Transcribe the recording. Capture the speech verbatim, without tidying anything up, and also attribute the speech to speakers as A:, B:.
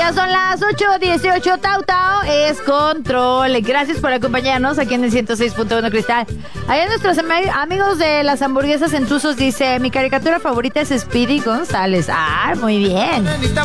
A: Ya son las ocho dieciocho. Tau Tau es control. Gracias por acompañarnos aquí en el ciento seis punto uno Cristal. Allá nuestros am- amigos de las hamburguesas en Tuzos dice: mi caricatura favorita es Speedy González. Ah, muy bien.